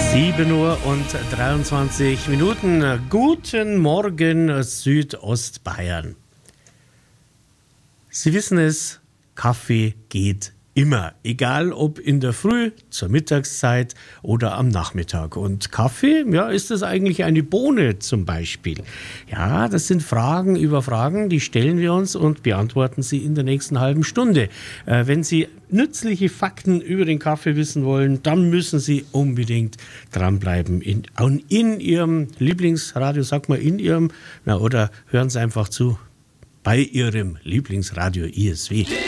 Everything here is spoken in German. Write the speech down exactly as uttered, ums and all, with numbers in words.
sieben Uhr und dreiundzwanzig Minuten. Guten Morgen, Südostbayern. Sie wissen es, Kaffee geht immer, egal ob in der Früh, zur Mittagszeit oder am Nachmittag. Und Kaffee, ja, ist das eigentlich eine Bohne zum Beispiel? Ja, das sind Fragen über Fragen, die stellen wir uns und beantworten sie in der nächsten halben Stunde. Äh, wenn Sie nützliche Fakten über den Kaffee wissen wollen, dann müssen Sie unbedingt dranbleiben. In, in Ihrem Lieblingsradio, sag mal in Ihrem, na, oder hören Sie einfach zu bei Ihrem Lieblingsradio I S W.